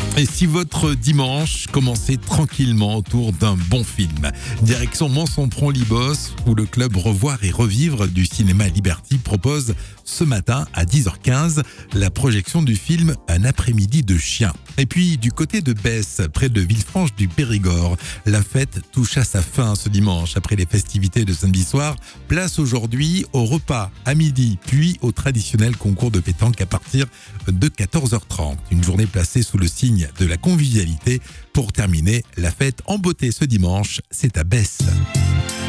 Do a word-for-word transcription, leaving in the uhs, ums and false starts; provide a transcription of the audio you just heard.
Et si votre dimanche commençait tranquillement autour d'un bon film, direction Mont-Sampron-Libos, où le club Revoir et Revivre du cinéma Liberty propose ce matin à dix heures quinze la projection du film Un après-midi de chien. Et puis du côté de Besse, près de Villefranche du Périgord, la fête touche à sa fin ce dimanche. Après les festivités de samedi soir, place aujourd'hui au repas à midi, puis au traditionnel concours de pétanque à partir de quatorze heures trente. Une journée placée sous le signe de la convivialité. Pour terminer, la fête en beauté ce dimanche, c'est à Besse.